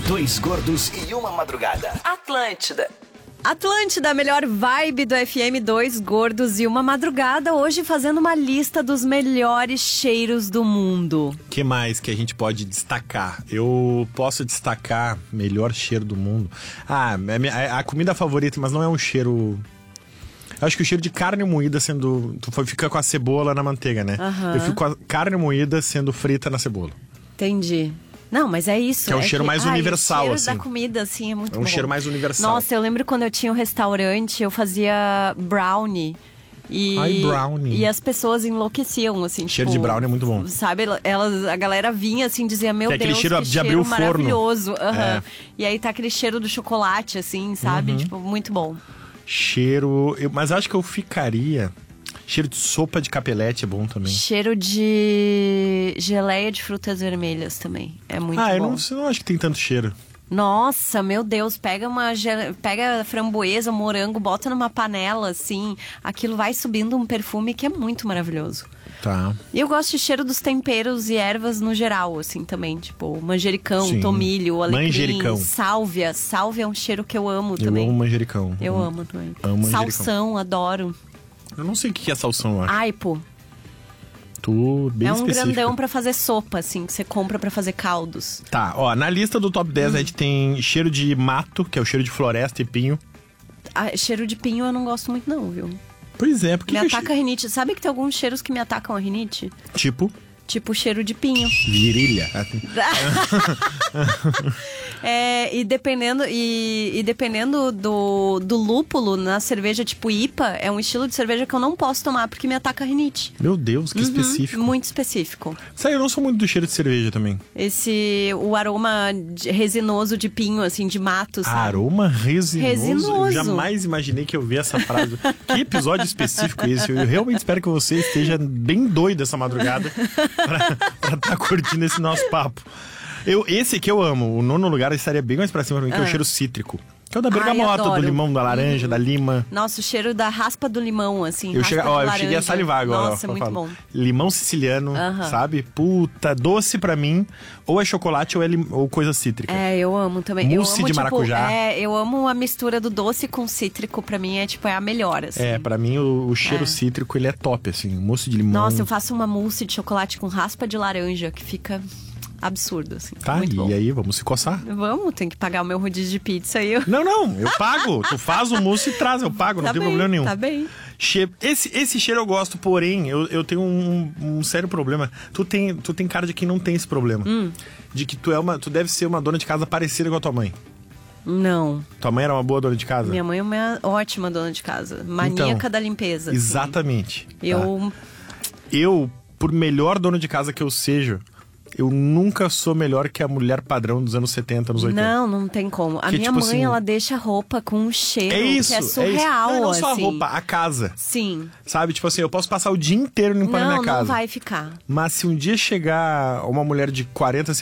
Dois gordos e uma madrugada. Atlântida, a melhor vibe do FM, dois gordos e uma madrugada, hoje fazendo uma lista dos melhores cheiros do mundo. O que mais que a gente pode destacar? Eu posso destacar melhor cheiro do mundo. A comida favorita, mas não é um cheiro... Eu acho que o cheiro de carne moída sendo... Tu fica com a cebola na manteiga, né? Aham. Eu fico com a carne moída sendo frita na cebola. Entendi. Não, mas é isso. Que é um cheiro mais universal, o cheiro assim. da comida, assim, é muito bom. É um cheiro mais universal. Nossa, eu lembro quando eu tinha um restaurante, eu fazia brownie. Brownie. E as pessoas enlouqueciam, assim. Cheiro de brownie é muito bom. Sabe, a galera vinha assim, dizia, meu Tem aquele Deus, cheiro que de abrir o forno. maravilhoso. Aham. É. E aí tá aquele cheiro do chocolate, assim, sabe? Tipo, muito bom. Cheiro... Mas acho que eu ficaria... Cheiro de sopa de capelete é bom também. Cheiro de geleia de frutas vermelhas também. É muito bom. Eu não acho que tem tanto cheiro. Nossa, meu Deus, pega a framboesa, morango, bota numa panela, assim, aquilo vai subindo um perfume que é muito maravilhoso. Tá. E eu gosto de cheiro dos temperos e ervas no geral, assim, também, tipo, manjericão, Sim. tomilho, alecrim, Manjericão. sálvia. Sálvia é um cheiro que eu amo também. Eu amo manjericão. Eu amo também. Amo manjericão. Salsão, adoro. Eu não sei o que é salsão, eu acho. Aipo. Tu, bem É um específico. grandão pra fazer sopa, assim, que você compra pra fazer caldos. Tá, ó, na lista do top 10 a gente tem cheiro de mato, que é o cheiro de floresta e pinho. Cheiro de pinho eu não gosto muito não, viu? Pois é, porque... Me ataca a rinite. Sabe que tem alguns cheiros que me atacam a rinite? Tipo? Tipo cheiro de pinho. Virilha. E dependendo do lúpulo na cerveja tipo IPA, é um estilo de cerveja que eu não posso tomar porque me ataca a rinite. Meu Deus, que específico. Muito específico. Sabe, eu não sou muito do cheiro de cerveja também. O aroma resinoso de pinho, assim, de mato, sabe? Aroma resinoso? Resinoso. Eu jamais imaginei que eu vi essa frase. Que episódio específico é esse? Eu realmente espero que você esteja bem doido essa madrugada pra tá curtindo esse nosso papo. Esse aqui eu amo. O nono lugar estaria bem mais pra cima pra mim, que é o cheiro cítrico. Que é o da bergamota, do limão, da laranja, da lima. Nossa, o cheiro da raspa do limão, assim. Eu cheguei a salivar agora. Nossa, é muito bom. Limão siciliano, sabe? Puta, doce pra mim. Ou é chocolate ou coisa cítrica. Eu amo também. Mousse de maracujá. Eu amo a mistura do doce com cítrico. Pra mim é a melhor, assim. Pra mim o cheiro cítrico, ele é top, assim. Mousse de limão. Nossa, eu faço uma mousse de chocolate com raspa de laranja, que fica... absurdo, assim. Tá, muito bom. E aí, vamos se coçar? Vamos, tem que pagar o meu rodízio de pizza aí. Não, eu pago. Tu faz o mousse e traz, eu pago, não tem problema nenhum. Tá bem. Esse cheiro eu gosto, porém, eu tenho um sério problema. Tu tem cara de quem não tem esse problema. De que tu deve ser uma dona de casa parecida com a tua mãe. Não. Tua mãe era uma boa dona de casa? Minha mãe é uma ótima dona de casa. Maníaca da limpeza. Assim. Exatamente. Eu, por melhor dona de casa que eu seja, eu nunca sou melhor que a mulher padrão dos anos 70, anos 80. Não tem como. A Que, minha tipo mãe, assim, ela deixa a roupa com um cheiro que é surreal, Não, assim. só a roupa, a casa. Sim. Sabe, tipo assim, eu posso passar o dia inteiro limpando a minha casa. Não vai ficar. Mas se um dia chegar uma mulher de 40,